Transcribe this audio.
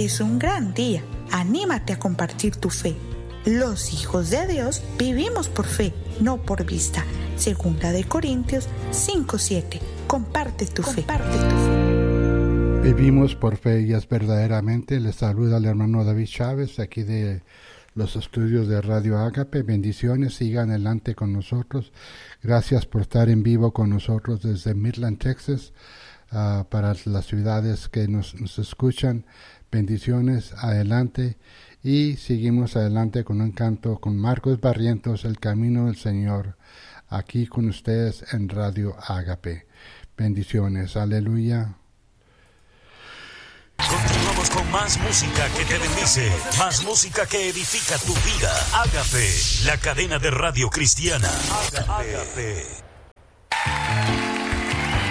es un gran día. Anímate a compartir tu fe. Los hijos de Dios vivimos por fe, no por vista. 2 Corintios 5:7. Comparte tu fe. Vivimos por fe y es verdaderamente. Les saluda el hermano David Chávez, aquí de los estudios de Radio Ágape. Bendiciones, sigan adelante con nosotros. Gracias por estar en vivo con nosotros desde Midland, Texas. Para las ciudades que nos escuchan, bendiciones, adelante. Y seguimos adelante con un canto con Marcos Barrientos, El Camino del Señor, aquí con ustedes en Radio Ágape. Bendiciones, aleluya. Continuamos con más música que te bendice, más música que edifica tu vida. Ágape, la cadena de radio cristiana. Ágape.